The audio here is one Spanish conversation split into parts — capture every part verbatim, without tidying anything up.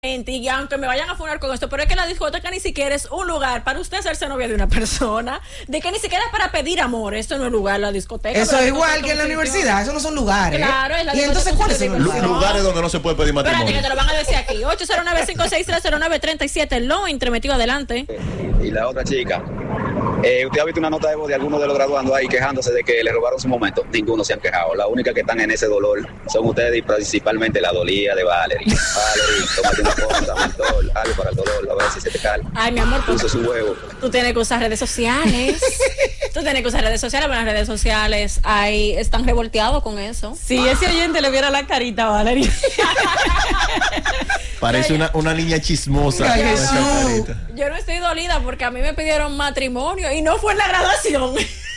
Y aunque me vayan a funar con esto, pero es que la discoteca ni siquiera es un lugar para usted hacerse novia de una persona, de que ni siquiera es para pedir amor. Esto no es lugar, la discoteca. Eso es igual que en la universidad, eso no son lugares. Claro, es la ¿Y entonces cuáles son los lugares? Lugares donde no se puede pedir matrimonio. Espérate, que te lo van a decir aquí. ocho cero nueve, cinco seis tres, cero nueve tres siete, lo intermetido, adelante. Y la otra chica, eh, ¿usted ha visto una nota de voz de alguno de los graduandos ahí quejándose de que le robaron su momento? Ninguno se han quejado. La única que están en ese dolor son ustedes y principalmente la dolía de Valerie. Valerie, tómate una cosa, mentol, algo para el dolor, a ver si se te calma. Ay, mi amor, puso su huevo. Tú tienes que usar redes sociales. Tú tienes que usar redes sociales, pero las redes sociales ahí están revolteados con eso. Si ese oyente le viera la carita a Valerie. Parece una, una niña chismosa. Ay, Jesús. Yo no estoy dolida porque a mí me pidieron matrimonio y no fue en la graduación.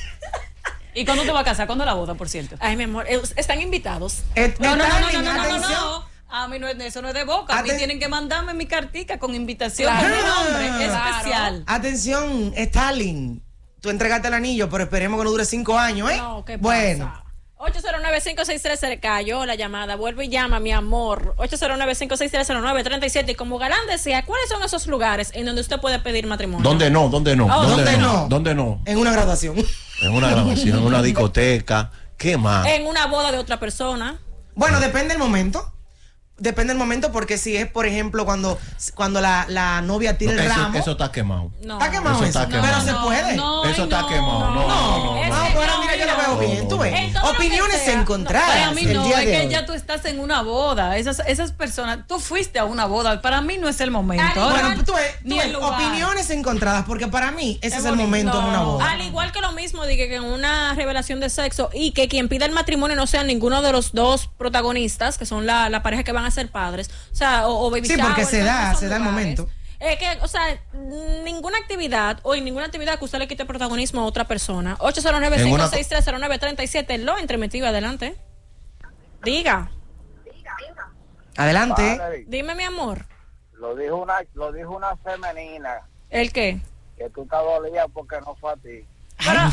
¿Y cuándo te va a casar? ¿Cuándo la boda, por cierto? Ay, mi amor, están invitados. Et- No, no, no, no, no, Stalin, no, no, no, atención. no. A mí no es, eso no es de boca. A mí Aten- tienen que mandarme mi cartica con invitación Claro. con mi nombre Claro. especial. Atención, Stalin. Tú entregaste el anillo, pero esperemos que no dure cinco años, ¿eh? No, ¿qué pasa? Bueno. ocho cero nueve, cinco seis tres, se le cayó la llamada. Vuelve y llama, mi amor. ocho cero nueve, cinco seis tres, cero nueve tres siete. Y como Galán decía, ¿cuáles son esos lugares en donde usted puede pedir matrimonio? ¿Dónde no? ¿Dónde no? Oh, ¿dónde no? ¿Dónde no? En una graduación. En una grabación, en una discoteca. ¿Qué más? En una boda de otra persona. Bueno, depende del momento. Depende del momento, porque si es, por ejemplo, cuando, cuando la, la novia tira No, el eso, ramo. eso está quemado. No. ¿Está quemado Eso eso? está Pero quemado. se No, puede. no, Eso ay, está no. quemado. No, No, no, es no. no, que pero no, mira, yo lo no. veo bien, tú ves. En todo lo que Opiniones sea, encontradas. Para mí el no, día es de que hoy. ya tú estás en una boda. Esas, esas personas, tú fuiste a una boda. Para mí no es el momento. Al Ahora, Bueno, tú ves, tú ni ves, el lugar. opiniones encontradas, porque para mí ese es, Es el bonito. momento en una No. boda. Al igual que lo mismo, dije que en una revelación de sexo y que quien pida el matrimonio no sea ninguno de los dos protagonistas, que son la, la pareja que van a ser padres. O sea, o, o baby Sí, porque shower, se son da, esos se da el lugares. momento. Es que, o sea, ninguna actividad o en ninguna actividad que usted le quite protagonismo a otra persona. ocho cero nueve, cinco seis tres, cero nueve tres siete, lo entremetido, adelante. Diga, Adelante. Valerie, dime, mi amor. lo dijo una, lo dijo una femenina ¿El qué? que tú te dolías porque no fue a ti. Pero,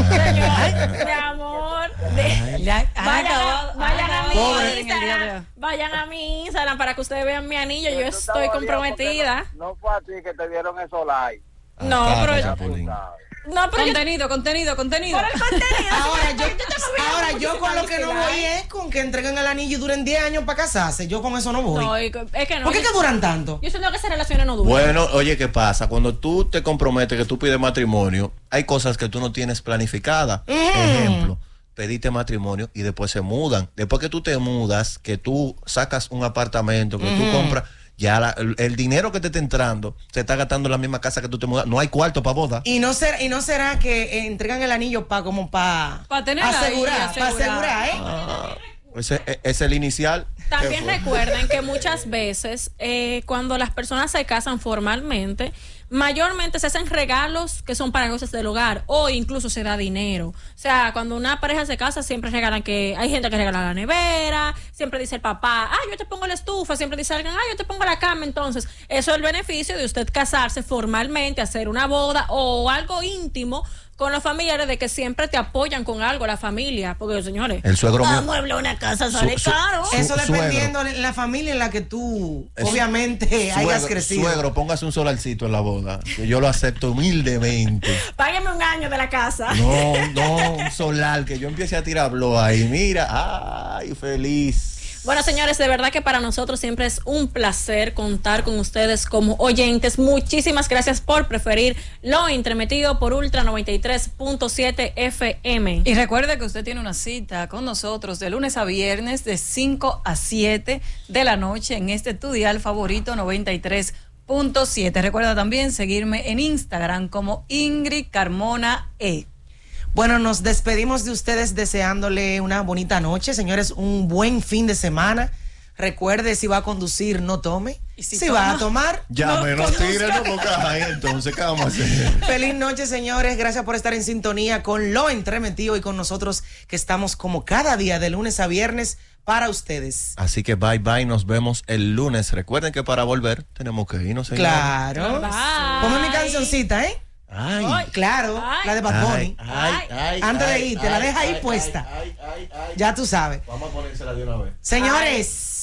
señor, mi amor, de- Ya han vayan, acabado- a, vayan han a mi acabado en el día de Instagram, hoy. vayan a mi Instagram para que ustedes vean mi anillo. Yo Que tú te estoy dolías comprometida. porque No, no fue a ti que te dieron esos likes. No, Acá, pero, Chapulín. no, pero yo, Contenido, contenido, contenido. por el contenido. Ahora yo, tuviera ahora yo con lo que no muchísima voy es con que entreguen el anillo y duren diez años para casarse. Yo con eso no voy. No, es que es que no. ¿Por qué yo- que duran tanto? Yo siento que esas relaciones no duran. Bueno, oye, ¿qué pasa? Cuando tú te comprometes, que tú pides matrimonio, hay cosas que tú no tienes planificadas. Ejemplo, pediste matrimonio y después se mudan. Después que tú te mudas, que tú sacas un apartamento, que tú compras, ya la- el, el dinero que te está entrando se está gastando en la misma casa que tú te mudas. No hay cuarto para boda. Y no será, y no será que eh, entregan el anillo para como para Pa tener ahí, asegurar, para asegurar. asegurar, ¿eh? Ah, ese ese es el inicial. También ¿Qué fue? recuerden que muchas veces eh, cuando las personas se casan formalmente, mayormente se hacen regalos que son para cosas del hogar o incluso se da dinero. O sea, cuando una pareja se casa siempre regalan que hay gente que regala la nevera, siempre dice el papá, ah, yo te pongo la estufa, siempre dice alguien, ah, yo te pongo la cama. Entonces, eso es el beneficio de usted casarse formalmente, hacer una boda o algo íntimo con los familiares, de que siempre te apoyan con algo, la familia, porque señores, El suegro mío- mueble una casa sale Su- su- caro. su- Eso suegro. dependiendo de la familia en la que tú, Es- obviamente, hayas Suegro, crecido. suegro, póngase un solarcito en la boda, que yo lo acepto humildemente. Págueme un año de la casa. No, no, un solar, que yo empiece a tirar blow ahí. Mira, ay, feliz. Bueno, señores, de verdad que para nosotros siempre es un placer contar con ustedes como oyentes. Muchísimas gracias por preferir lo intermetido por Ultra noventa y tres punto siete F M. Y recuerde que usted tiene una cita con nosotros de lunes a viernes de cinco a siete de la noche en este tu dial favorito noventa y tres punto siete. Recuerda también seguirme en Instagram como Ingrid Carmona E. Bueno, nos despedimos de ustedes deseándole una bonita noche, señores, un buen fin de semana. Recuerde, si va a conducir, no tome. ¿Y si si toma? va a tomar, Ya me no tire, no, porque ay, entonces, ¿qué vamos a hacer? feliz noche, señores. Gracias por estar en sintonía con Lo Entremetido y con nosotros, que estamos como cada día de lunes a viernes para ustedes. Así que bye bye, nos vemos el lunes. Recuerden que para volver tenemos que irnos, señores. Claro. Bye. Ponme mi cancioncita, ¿eh? Ay, Claro, Ay. la de Bad Bunny. ay, ay, ay, Antes de ay, irte, la ay, deja ahí ay, puesta. ay, ay, ay, ay. Ya tú sabes. Vamos a ponérsela de una vez. Señores,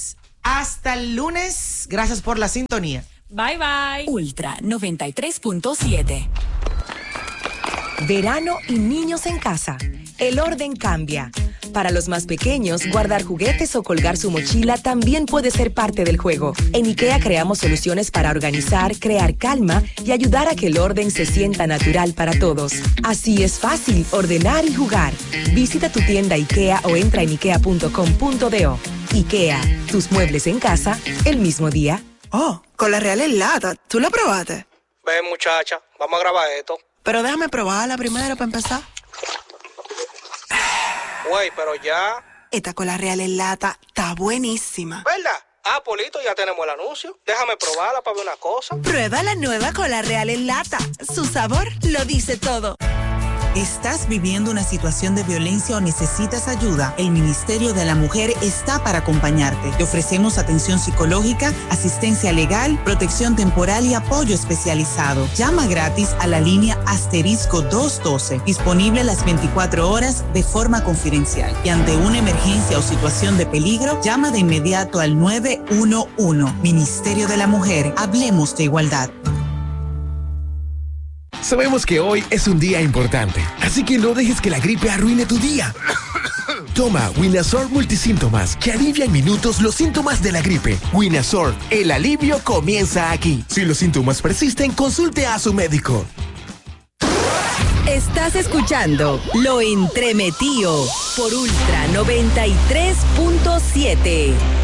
Hasta el lunes. Gracias por la sintonía. Bye, bye. Ultra noventa y tres punto siete. Verano y niños en casa. El orden cambia. Para los más pequeños, guardar juguetes o colgar su mochila también puede ser parte del juego. En IKEA creamos soluciones para organizar, crear calma y ayudar a que el orden se sienta natural para todos. Así es fácil ordenar y jugar. Visita tu tienda IKEA o entra en ikea punto com punto do. IKEA, tus muebles en casa el mismo día. Oh, con la Real en lata. ¿Tú la probaste? Ven, muchacha, vamos a grabar esto. Pero déjame probarla primero para empezar. Güey, pero ya... Esta Cola Real en lata está buenísima. ¿Verdad? Ah, Polito, ya tenemos el anuncio. Déjame probarla para ver una cosa. Prueba la nueva Cola Real en lata. Su sabor lo dice todo. ¿Estás viviendo una situación de violencia o necesitas ayuda? El Ministerio de la Mujer está para acompañarte. Te ofrecemos atención psicológica, asistencia legal, protección temporal y apoyo especializado. Llama gratis a la línea asterisco doscientos doce, disponible las veinticuatro horas de forma confidencial. Y ante una emergencia o situación de peligro, llama de inmediato al nueve uno uno. Ministerio de la Mujer, hablemos de igualdad. Sabemos que hoy es un día importante, así que no dejes que la gripe arruine tu día. Toma Winazor Multisíntomas, que alivia en minutos los síntomas de la gripe. Winazor, el alivio comienza aquí. Si los síntomas persisten, consulte a su médico. Estás escuchando Lo Entremetido por Ultra noventa y tres punto siete.